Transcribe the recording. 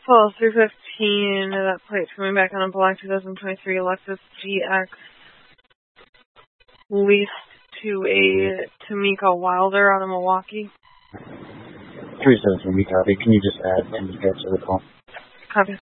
Well, 315, that plate coming back on a black 2023 Lexus GX leased to a Tamika Wilder out of Milwaukee. 317, we copy. Can you just add any to the call? Copy.